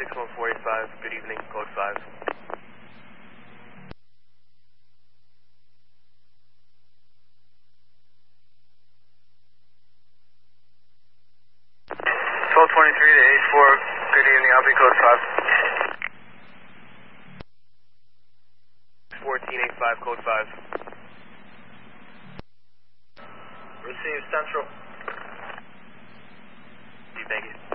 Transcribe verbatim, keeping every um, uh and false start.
six one four eight five, good evening, code five. twelve twenty-three to eight four, good evening, I'll be code five. fourteen eight five, code five. Receive Central. Thank you.